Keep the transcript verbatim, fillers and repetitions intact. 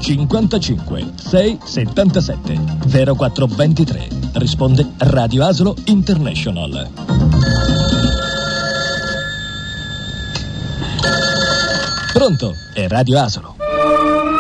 cinquantacinque sei settantasette zero quattro ventitré. Risponde Radio Asolo International. Pronto? È Radio Asolo.